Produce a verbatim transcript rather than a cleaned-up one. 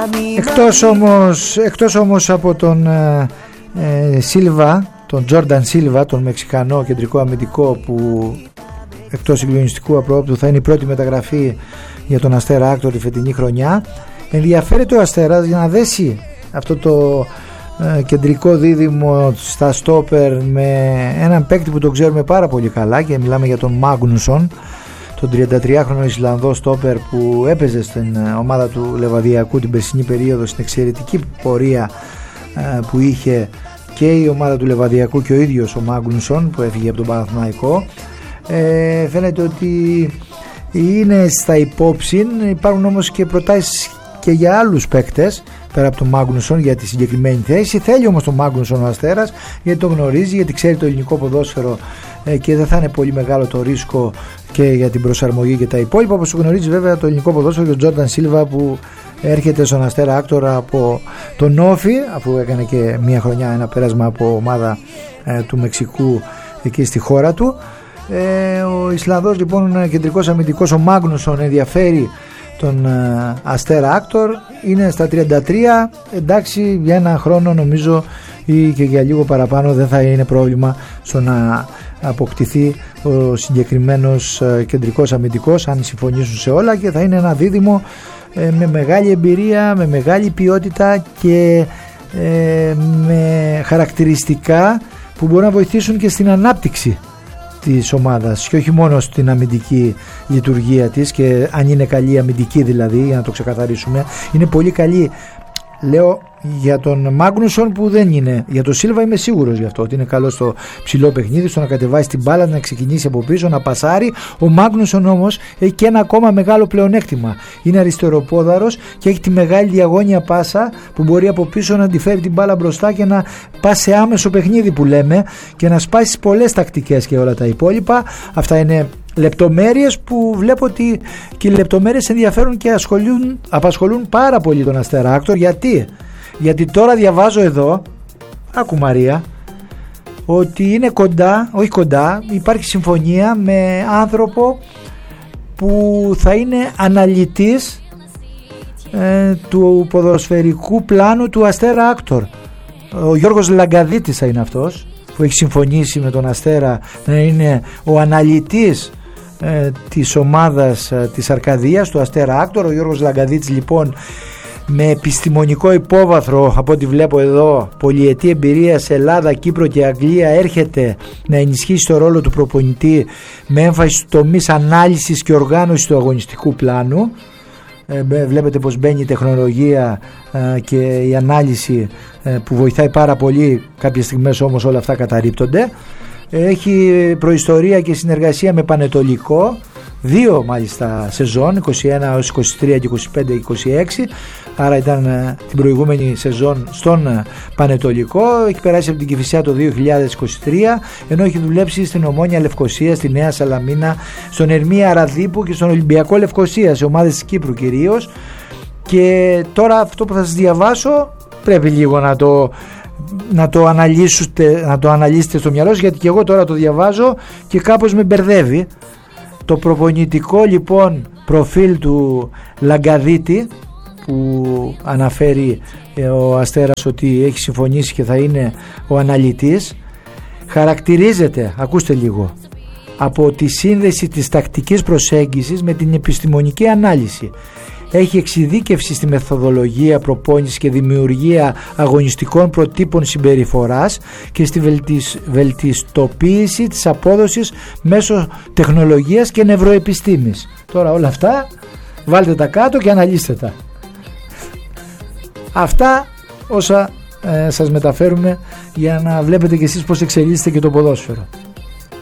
Εκτός όμως, εκτός όμως από τον ε, ε, Σίλβα, τον Τζόρνταν Σίλβα, τον Μεξικανό κεντρικό αμυντικό που εκτός συγκλονιστικού απρόπτου θα είναι η πρώτη μεταγραφή για τον Αστέρα Άκτορ τη φετινή χρονιά, ενδιαφέρεται ο Αστέρας για να δέσει αυτό το ε, κεντρικό δίδυμο στα στόπερ με έναν παίκτη που τον ξέρουμε πάρα πολύ καλά και μιλάμε για τον Μάγνουσον, τον τριαντατριάχρονο Ισλανδό στόπερ που έπαιζε στην ομάδα του Λεβαδιακού την περσινή περίοδο, στην εξαιρετική πορεία ε, που είχε και η ομάδα του Λεβαδιακού και ο ίδιος ο Μάγνουσον που έφυγε από τον Παναθηναϊκό. Ε, φαίνεται ότι είναι στα υπόψη. Υπάρχουν όμως και προτάσεις και για άλλους παίκτες πέρα από τον Μάγνουσον για τη συγκεκριμένη θέση. Θέλει όμως τον Μάγνουσον ο Αστέρας, γιατί τον γνωρίζει, γιατί ξέρει το ελληνικό ποδόσφαιρο ε, και δεν θα είναι πολύ μεγάλο το ρίσκο και για την προσαρμογή και τα υπόλοιπα, όπως γνωρίζει βέβαια το ελληνικό ποδόσφαιρο και ο Τζόρνταν Σίλβα που έρχεται στον Αστέρα Άκτορα από τον Όφι, αφού έκανε και μια χρονιά ένα πέρασμα από ομάδα ε, του Μεξικού εκεί στη χώρα του. Ε, ο Ισλανδός λοιπόν κεντρικός αμυντικός, ο Μάγνουσον, ενδιαφέρει τον ε, Αστέρα Άκτορ, είναι στα τριάντα τρία, εντάξει, για ένα χρόνο νομίζω ή και για λίγο παραπάνω δεν θα είναι πρόβλημα στο να αποκτηθεί ο συγκεκριμένος ε, κεντρικός αμυντικός αν συμφωνήσουν σε όλα, και θα είναι ένα δίδυμο ε, με μεγάλη εμπειρία, με μεγάλη ποιότητα και ε, με χαρακτηριστικά που μπορούν να βοηθήσουν και στην ανάπτυξη της ομάδας και όχι μόνο στην αμυντική λειτουργία της, και αν είναι καλή αμυντική δηλαδή, για να το ξεκαθαρίσουμε, είναι πολύ καλή. Λέω για τον Μάγνουσον που δεν είναι, για τον Σίλβα είμαι σίγουρος γι' αυτό, ότι είναι καλό στο ψηλό παιχνίδι, στο να κατεβάσει την μπάλα, να ξεκινήσει από πίσω, να πασάρει. Ο Μάγνουσον όμως έχει και ένα ακόμα μεγάλο πλεονέκτημα, είναι αριστεροπόδαρος και έχει τη μεγάλη διαγώνια πάσα που μπορεί από πίσω να τη φέρει την μπάλα μπροστά και να πάει σε άμεσο παιχνίδι που λέμε και να σπάσει πολλές τακτικές και όλα τα υπόλοιπα. Αυτά είναι λεπτομέρειες που βλέπω ότι και οι λεπτομέρειες ενδιαφέρουν και ασχολούν, απασχολούν πάρα πολύ τον Αστέρα Άκτορ. Γιατί? Γιατί τώρα διαβάζω εδώ, άκου Μαρία, ότι είναι κοντά, όχι κοντά, υπάρχει συμφωνία με άνθρωπο που θα είναι αναλυτής ε, του ποδοσφαιρικού πλάνου του Αστέρα Άκτορ. Ο Γιώργος Λαγκαδίτης θα είναι αυτός που έχει συμφωνήσει με τον Αστέρα να είναι ο αναλυτής ε, της ομάδας ε, της Αρκαδίας του Αστέρα Άκτορ. Ο Γιώργος Λαγκαδίτης λοιπόν με επιστημονικό υπόβαθρο, από ό,τι βλέπω εδώ, πολυετή εμπειρία σε Ελλάδα, Κύπρο και Αγγλία, έρχεται να ενισχύσει το ρόλο του προπονητή με έμφαση στους τομείς ανάλυσης και οργάνωσης του αγωνιστικού πλάνου. Ε, βλέπετε πως μπαίνει η τεχνολογία ε, και η ανάλυση ε, που βοηθάει πάρα πολύ. Κάποιες στιγμές όμως όλα αυτά καταρρίπτονται. Έχει προϊστορία και συνεργασία με Πανετολικό, δύο μάλιστα σεζόν, είκοσι ένα έως είκοσι τρία και είκοσι πέντε είκοσι έξι, άρα ήταν ε, την προηγούμενη σεζόν στον ε, Πανετολικό. Έχει περάσει από την Κηφισιά το δύο χιλιάδες είκοσι τρία, ενώ έχει δουλέψει στην Ομόνια Λευκοσία, στη Νέα Σαλαμίνα, στον Ερμία Αραδίπου και στον Ολυμπιακό Λευκοσία, σε ομάδες της Κύπρου κυρίως. Και τώρα αυτό που θα σας διαβάσω πρέπει λίγο να το να το αναλύσετε, να το αναλύσετε στο μυαλό σας, γιατί και εγώ τώρα το διαβάζω και κάπως με μπερδεύει. Το προπονητικό λοιπόν προφίλ του Λαγκαδίτη που αναφέρει ο Αστέρας ότι έχει συμφωνήσει και θα είναι ο αναλυτής, χαρακτηρίζεται, ακούστε λίγο, από τη σύνδεση της τακτικής προσέγγισης με την επιστημονική ανάλυση. Έχει εξειδίκευση στη μεθοδολογία προπόνησης και δημιουργία αγωνιστικών προτύπων συμπεριφοράς και στη βελτισ... βελτιστοποίηση της απόδοσης μέσω τεχνολογίας και νευροεπιστήμης. Τώρα όλα αυτά βάλτε τα κάτω και αναλύστε τα. Αυτά όσα ε, σας μεταφέρουμε για να βλέπετε και εσείς πώς εξελίσσεται και το ποδόσφαιρο.